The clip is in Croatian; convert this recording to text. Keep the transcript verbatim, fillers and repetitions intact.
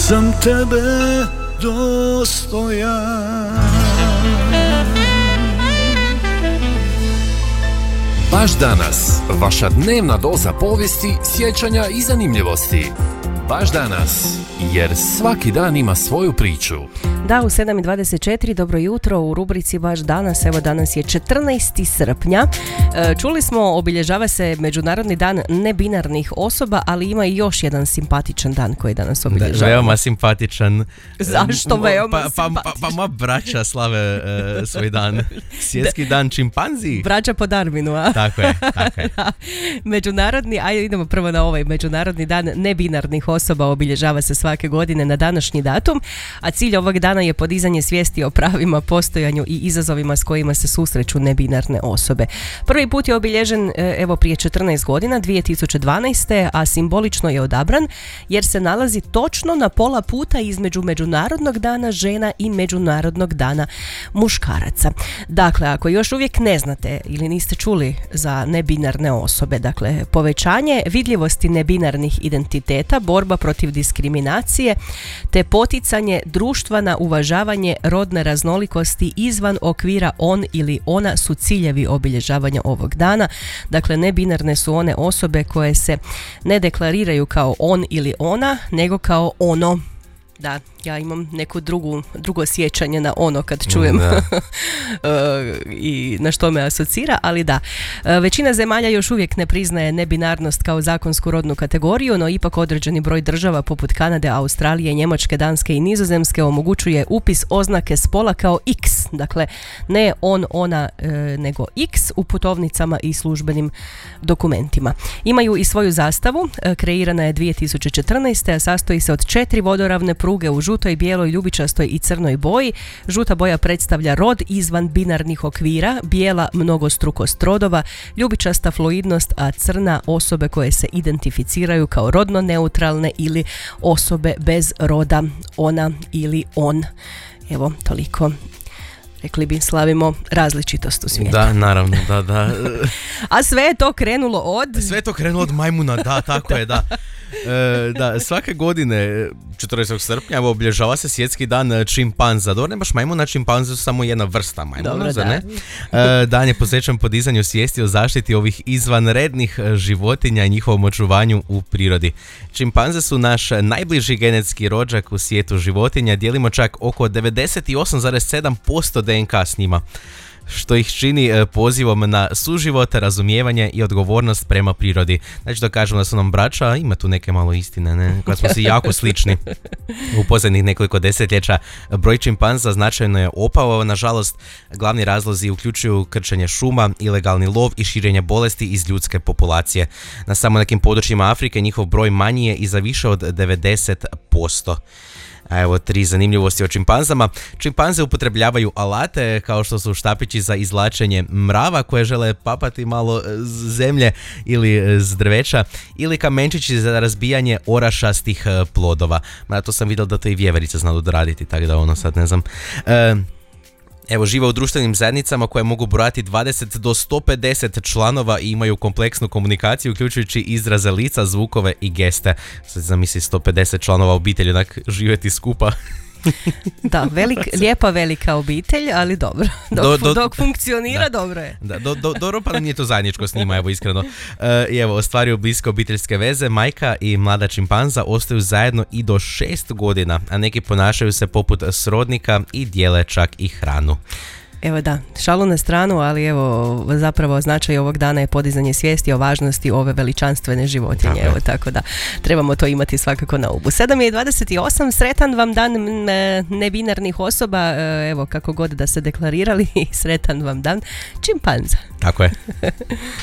sam tebe dostojan. Baš danas, vaša dnevna doza povijesti, sjećanja i zanimljivosti. Baš danas, jer svaki dan ima svoju priču. Da, u sedam i dvadeset četiri, dobro jutro u rubrici Baš danas. Evo, danas je četrnaesti srpnja. E, čuli smo, obilježava se Međunarodni dan nebinarnih osoba, ali ima i još jedan simpatičan dan koji danas obilježava. Da, veoma simpatičan. Zašto veoma pa, pa, simpatičan? Pa, pa, pa moja braća slave uh, svoj dan. Svjetski dan čimpanzi. Braća po Darwinu, a? Tako je, tako je. Međunarodni, ajde idemo prvo na ovaj Međunarodni dan nebinarnih osoba, obilježava se svake godine na današnji datum, a cilj ovog dana je podizanje svijesti o pravima, postojanju i izazovima s kojima se susreću nebinarne osobe. Prvi put je obilježen evo prije četrnaest godina, dvije tisuće dvanaeste. a simbolično je odabran jer se nalazi točno na pola puta između Međunarodnog dana žena i Međunarodnog dana muškaraca. Dakle, ako još uvijek ne znate ili niste čuli za nebinarne osobe, dakle, povećanje vidljivosti nebinarnih identiteta, borba protiv diskriminacije te poticanje društva na uvažavanje rodne raznolikosti izvan okvira on ili ona su ciljevi obilježavanja ovog dana. Dakle, nebinarne su one osobe koje se ne deklariraju kao on ili ona, nego kao ono. Da, ja imam neko drugu, drugo sjećanje na ono kad čujem i na što me asocira, ali da. Većina zemalja još uvijek ne priznaje nebinarnost kao zakonsku rodnu kategoriju, no ipak određeni broj država poput Kanade, Australije, Njemačke, Danske i Nizozemske omogućuje upis oznake spola kao X, dakle ne on, ona, nego X u putovnicama i službenim dokumentima. Imaju i svoju zastavu, kreirana je dvije tisuće četrnaeste. a sastoji se od četiri vodoravne pruge u žutoj, bijeloj, ljubičastoj i crnoj boji. Žuta boja predstavlja rod izvan binarnih okvira, bijela mnogostrukost rodova, ljubičasta fluidnost, a crna osobe koje se identificiraju kao rodno neutralne ili osobe bez roda, ona ili on. Evo, toliko. Rekli bi, slavimo različitost u svijetu. Da, naravno, da, da. A sve je to krenulo od... Sve je to krenulo od majmuna, da, tako je, da. E, da, svake godine četrnaestog srpnja obilježava se svjetski dan čimpanza. Dobro, nemaš majmuna, čimpanze su samo jedna vrsta majmuna. Dobro, da. Ne? E, dan je posvećen podizanju svijesti o zaštiti ovih izvanrednih životinja i njihovom očuvanju u prirodi. Čimpanze su naš najbliži genetski rođak u svijetu životinja, dijelimo čak oko devedeset osam zarez sedam posto D N K s njima, što ih čini pozivom na suživot, razumijevanje i odgovornost prema prirodi. Znači da kažemo da su nam braća, ima tu neke malo istine, ne? Kad smo si jako slični. U posljednjih nekoliko desetljeća broj čimpanza značajno je opao, nažalost glavni razlozi uključuju krčenje šuma, ilegalni lov i širenje bolesti iz ljudske populacije. Na samo nekim područjima Afrike njihov broj manji je i za više od devedeset posto. A evo tri zanimljivosti o čimpanzama. Čimpanze upotrebljavaju alate kao što su štapići za izvlačenje mrava koje žele papati malo zemlje ili z drveća, ili kamenčići za razbijanje orašastih plodova. Ma to sam vidio da to i vjeverice znaju odraditi, tako da ono sad ne znam. E, Evo, žive u društvenim zajednicama koje mogu brojati dvadeset do sto pedeset članova i imaju kompleksnu komunikaciju, uključujući izraze lica, zvukove i geste. Sad zamisli sto pedeset članova obitelji, onak živjeti skupa. Da, velik, lijepa velika obitelj, ali dobro. Dok, do, do, dok funkcionira, da, dobro je. Da, do, do, dobro, pa nije to zajedničko s njima, evo iskreno. E, I evo, ostvaruju bliske obiteljske veze, majka i mlada čimpanza ostaju zajedno i do šest godina, a neki ponašaju se poput srodnika i dijele čak i hranu. Evo da, šalu na stranu, ali evo zapravo značaj ovog dana je podizanje svijesti o važnosti ove veličanstvene životinje. Tako, evo, tako da trebamo to imati svakako na umu. sedam i dvadeset osam, sretan vam dan nebinarnih osoba, evo kako god da se deklarirali, sretan vam dan čimpanza. Tako je.